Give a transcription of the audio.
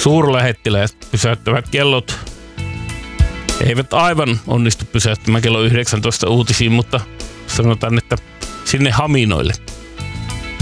suurlähettiläät pysäyttävät kellot eivät aivan onnistu pysäyttämään kello 19 uutisiin, mutta sanotaan, että sinne haminoille.